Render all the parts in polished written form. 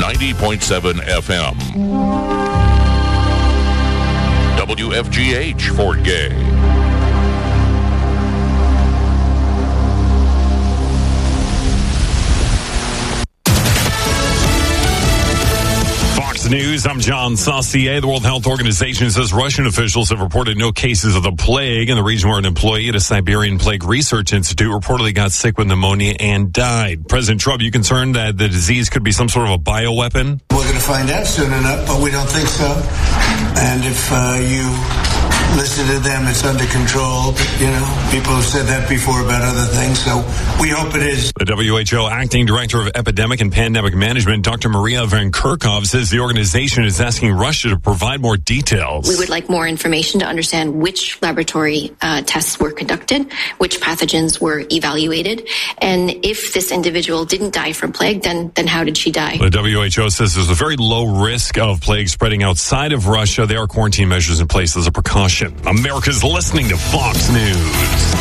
90.7 FM. WFGH Fort Gay. News. I'm John Saucier. The World Health Organization says Russian officials have reported no cases of the plague in the region, where an employee at a Siberian Plague Research Institute reportedly got sick with pneumonia and died. President Trump, you concerned that the disease could be some sort of a bioweapon? We're going to find out soon enough, but we don't think so. And if you listen to them, it's under control. You know, people have said that before about other things, so we hope it is. The WHO Acting Director of Epidemic and Pandemic Management, Dr. Maria Van Kerkhove, says the organization is asking Russia to provide more details. We would like more information to understand which laboratory tests were conducted, which pathogens were evaluated, and if this individual didn't die from plague, then how did she die? The WHO says there's a very low risk of plague spreading outside of Russia. There are quarantine measures in place as a precaution. America's listening to Fox News.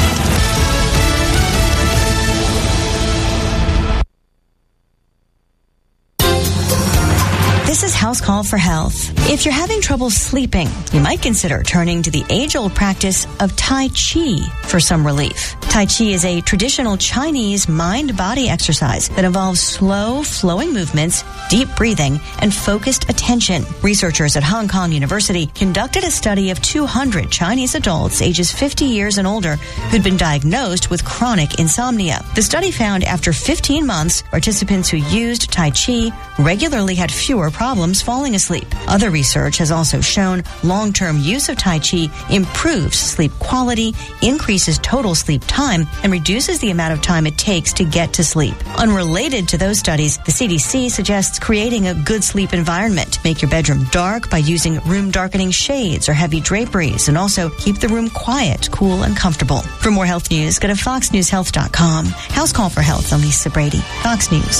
This is House Call for Health. If you're having trouble sleeping, you might consider turning to the age-old practice of Tai Chi for some relief. Tai Chi is a traditional Chinese mind-body exercise that involves slow, flowing movements, deep breathing, and focused attention. Researchers at Hong Kong University conducted a study of 200 Chinese adults ages 50 years and older who'd been diagnosed with chronic insomnia. The study found after 15 months, participants who used Tai Chi regularly had fewer problems falling asleep. Other research has also shown long-term use of Tai Chi improves sleep quality, increases total sleep time, and reduces the amount of time it takes to get to sleep. Unrelated to those studies, the CDC suggests creating a good sleep environment. Make your bedroom dark by using room-darkening shades or heavy draperies, and also keep the room quiet, cool, and comfortable. For more health news, go to foxnewshealth.com. House Call for Health, I'm Lisa Brady, Fox News.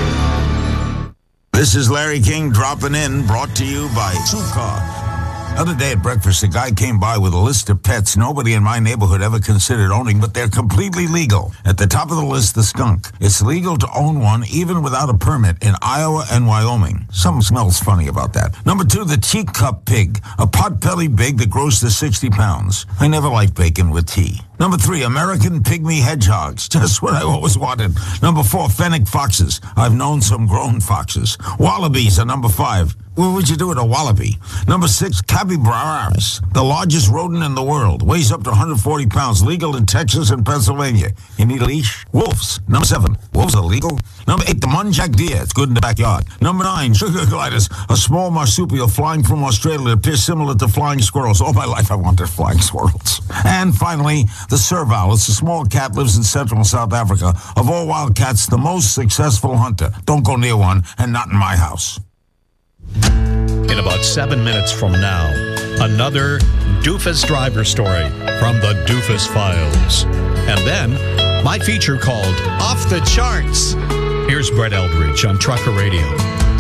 This is Larry King dropping in, brought to you by Suka. The other day at breakfast, a guy came by with a list of pets nobody in my neighborhood ever considered owning, but they're completely legal. At the top of the list, the skunk. It's legal to own one even without a permit in Iowa and Wyoming. Something smells funny about that. Number 2, the teacup pig, a pot-bellied pig that grows to 60 pounds. I never liked bacon with tea. Number 3, American pygmy hedgehogs. Just what I always wanted. Number 4, fennec foxes. I've known some grown foxes. Wallabies are number 5. What would you do with a wallaby? Number 6, capybaras, the largest rodent in the world. Weighs up to 140 pounds. Legal in Texas and Pennsylvania. You need a leash? Wolves. Number 7, wolves are legal. Number 8, the muntjac deer. It's good in the backyard. Number 9, sugar gliders, a small marsupial flying from Australia that appears similar to flying squirrels. All my life I wanted flying squirrels. And finally, the serval. It's a small cat, lives in Central and South Africa. Of all wild cats, the most successful hunter. Don't go near one, and not in my house. In about 7 minutes from now, another doofus driver story from the Doofus Files. And then, my feature called Off the Charts. Here's Brett Eldridge on Trucker Radio.